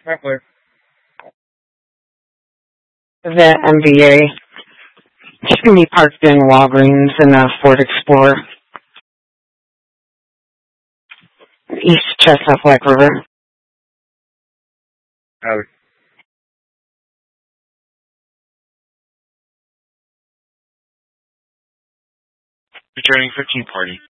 Traveler. The MBA. She's going to be parked in Walgreens in a Ford Explorer. East Chestnut Black River. Returning for tea party.